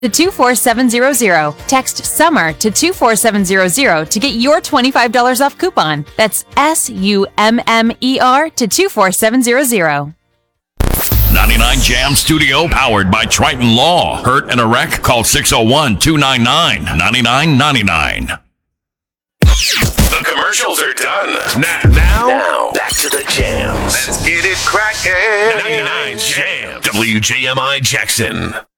to 24700. Text SUMMER to 24700 to get your $25 off coupon. That's SUMMER to 24700. 99 Jam Studio, powered by Triton Law. Hurt and a wreck? Call 601-299-9999. The commercials are done. Now, back to the jams. Let's get it crackin'. 99 Jam. WJMI Jackson.